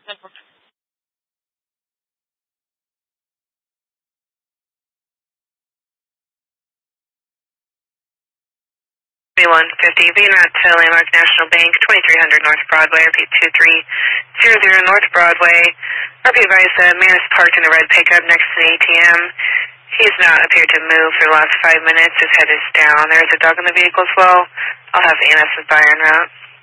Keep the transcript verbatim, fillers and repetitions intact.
twenty-one fifty, being route to Landmark National Bank, twenty-three hundred North Broadway, repeat two three zero zero North Broadway. Repeat advice, the man is parked in a red pickup next to the A T M. He has not appeared to move for the last five minutes. His head is down. There is a dog in the vehicle as well. I'll have A N S advise en route.